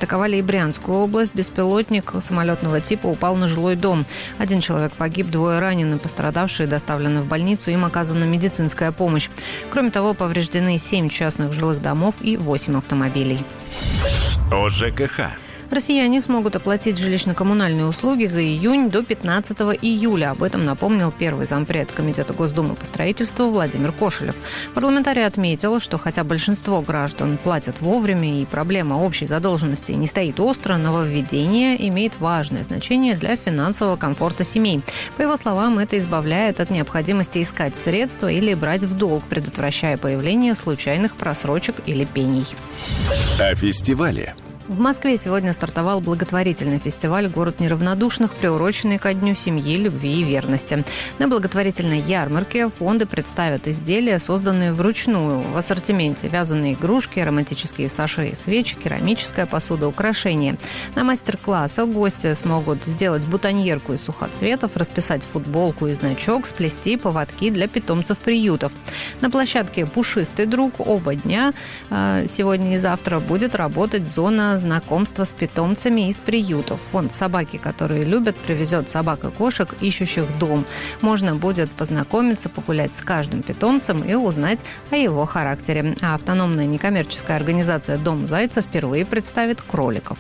Атаковали и Брянскую область. Беспилотник самолетного типа упал на жилой дом. 1 человек погиб, 2 ранены. Пострадавшие доставлены в больницу. Им оказана медицинская помощь. Кроме того, повреждены 7 частных жилых домов и 8 автомобилей. ОЖКХ. Россияне смогут оплатить жилищно-коммунальные услуги за июнь до 15 июля. Об этом напомнил первый зампред Комитета Госдумы по строительству Владимир Кошелев. Парламентарий отметил, что хотя большинство граждан платят вовремя и проблема общей задолженности не стоит остро, нововведение имеет важное значение для финансового комфорта семей. По его словам, это избавляет от необходимости искать средства или брать в долг, предотвращая появление случайных просрочек или пений. О фестивале. В Москве сегодня стартовал благотворительный фестиваль «Город неравнодушных», приуроченный ко Дню семьи, любви и верности. На благотворительной ярмарке фонды представят изделия, созданные вручную. В ассортименте вязаные игрушки, романтические саши и свечи, керамическая посуда, украшения. На мастер-классах гости смогут сделать бутоньерку из сухоцветов, расписать футболку и значок, сплести поводки для питомцев приютов. На площадке «Пушистый друг» оба дня, сегодня и завтра, будет работать зона знакомства с питомцами из приютов. Фонд «Собаки, которые любят» привезет собак и кошек, ищущих дом. Можно будет познакомиться, погулять с каждым питомцем и узнать о его характере. А автономная некоммерческая организация «Дом Зайца» впервые представит кроликов.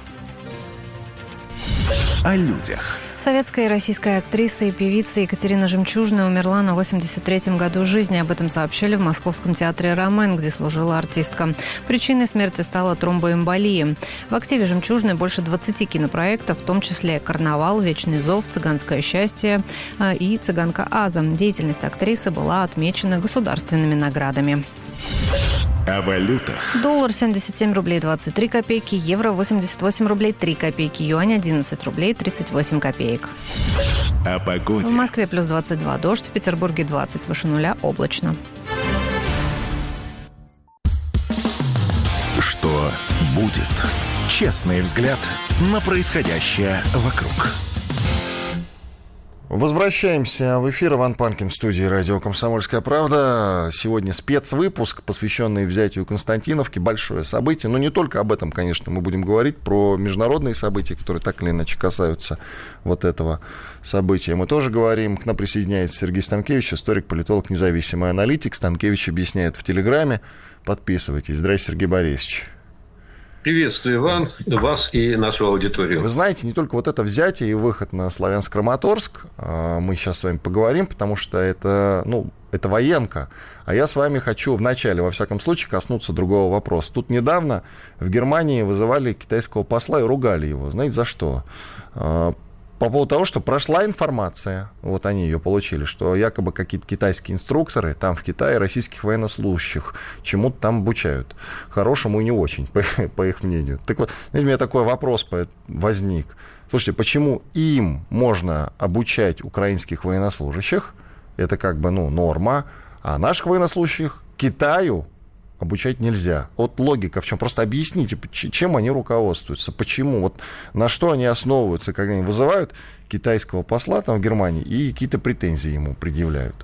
О людях. Советская и российская актриса и певица Екатерина Жемчужная умерла на 83-м году жизни. Об этом сообщили в Московском театре «Ромен», где служила артистка. Причиной смерти стала тромбоэмболия. В активе Жемчужной больше 20 кинопроектов, в том числе «Карнавал», «Вечный зов», «Цыганское счастье» и «Цыганка Аза». Деятельность актрисы была отмечена государственными наградами. О валютах. Доллар 77 рублей 23 копейки, евро 88 рублей 3 копейки, юань 11 рублей 38 копеек. О погоде. В Москве плюс 22 дождь, в Петербурге 20, выше нуля облачно. Что будет? Честный взгляд на происходящее вокруг. Возвращаемся в эфир. Иван Панкин в студии радио «Комсомольская правда». Сегодня спецвыпуск, посвященный взятию Константиновки. Большое событие. Но не только об этом, конечно, мы будем говорить. Про международные события, которые так или иначе касаются вот этого события. Мы тоже говорим. К нам присоединяется Сергей Станкевич, историк, политолог, независимый аналитик. Станкевич объясняет в Телеграме. Подписывайтесь. Здравствуйте, Сергей Борисович. Приветствую, Иван, вас и нашу аудиторию. Вы знаете, не только вот это взятие и выход на Славянск-Краматорск, мы сейчас с вами поговорим, потому что это военка. А я с вами хочу вначале, во всяком случае, коснуться другого вопроса. Тут недавно в Германии вызывали китайского посла и ругали его. Знаете, за что? По поводу того, что прошла информация, вот они ее получили, что якобы какие-то китайские инструкторы там в Китае российских военнослужащих чему-то там обучают. Хорошему и не очень, по их мнению. Так вот, знаете, у меня такой вопрос возник. Слушайте, почему им можно обучать украинских военнослужащих, это как бы, норма, а наших военнослужащих Китаю обучать нельзя. Вот логика в чем? Просто объясните, чем они руководствуются, почему, вот на что они основываются, когда они вызывают китайского посла там в Германии и какие-то претензии ему предъявляют.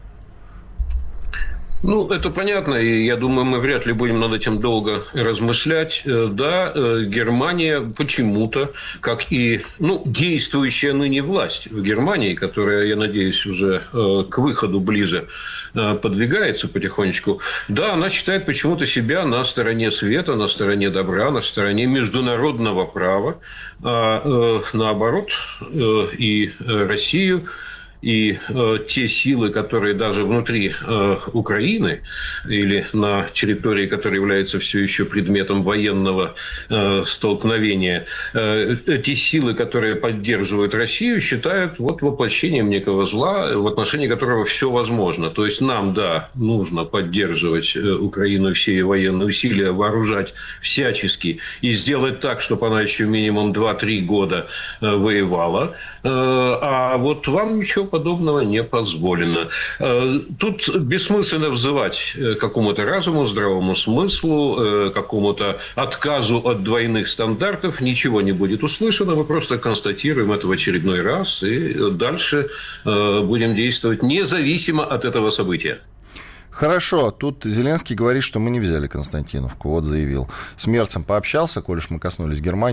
Это понятно, и я думаю, мы вряд ли будем над этим долго размышлять. Да, Германия почему-то, как и действующая ныне власть в Германии, которая, я надеюсь, уже к выходу ближе подвигается потихонечку, да, она считает почему-то себя на стороне света, на стороне добра, на стороне международного права, а наоборот, и Россию, и те силы, которые даже внутри Украины или на территории, которая является все еще предметом военного столкновения, те силы, которые поддерживают Россию, считают воплощением некого зла, в отношении которого все возможно. То есть нам, да, нужно поддерживать Украину, все ее военные усилия, вооружать всячески и сделать так, чтобы она еще минимум 2-3 года воевала. А вот вам ничего подобного не позволено. Тут бессмысленно взывать к какому-то разуму, здравому смыслу, какому-то отказу от двойных стандартов. Ничего не будет услышано. Мы просто констатируем это в очередной раз и дальше будем действовать независимо от этого события. Хорошо, тут Зеленский говорит, что мы не взяли Константиновку, вот заявил. С Мерцем пообщался, коль уж мы коснулись Германии.